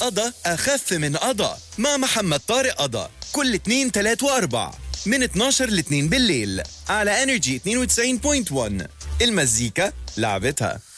قضا أخف من قضا مع محمد طارق قضا كل 2 3 و4 من 12 ل 2 بالليل على انرجي 92.1. المزيكا لعبتها.